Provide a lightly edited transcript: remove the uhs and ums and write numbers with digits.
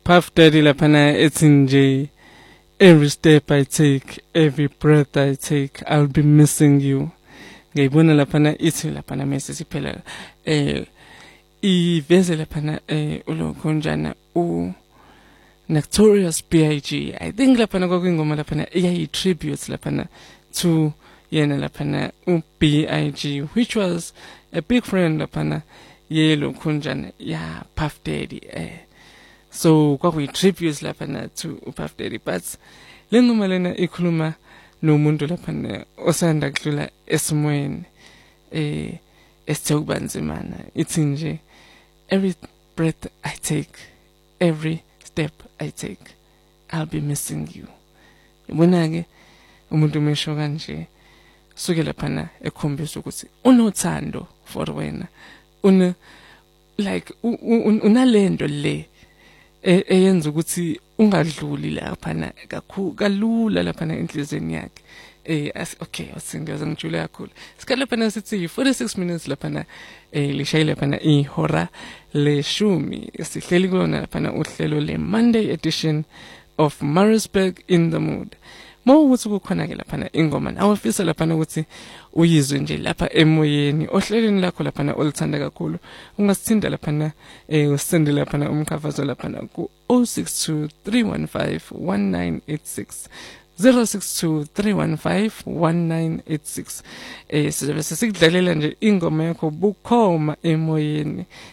Puff Daddy laphana ethi nje every step I take, every breath I take, I'll be missing you. Ngiyibona laphana ithi laphana mase siphela iveze laphana ulokhonjana Notorious B.I.G. I think laphana kwakuyingoma laphana iyayi tribute laphana to yena laphana B.I.G. which was a big friend laphana yelo khonjana ya Puff Daddy so kwakuyi tribute laphana to Puff Daddy but lengoma lena ikhuluma nomuntu laphana osanda kudlula esimweni esithekubanzimana ithi nje every breath I take, every step I take, I'll be missing you. Yabona ke umuntu mesho kanje suke laphana ekhombisa ukuthi unothando for wena like unalendo le eyenza ukuthi ungadluli laphana kalula laphana enhlizweni yakhe okay asingaze ngijule kakhulu sikhala laphana sithi 46 minutes laphana lishayile laphana ihora leshumi sihleli kulona laphana uhlelo le Monday edition of Maritzburg in the Mood. Mawukuthi kukhona ke laphana ingoma nawufisa laphana ukuthi uyizwe nje lapha emoyeni ohlelweni lakho laphana olithanda kakhulu ungasithinda laphana usende laphana umkhavazo laphana ku 0623151986 0623151986 sizobe sikudlalela nje ingoma yakho bukhoma emoyeni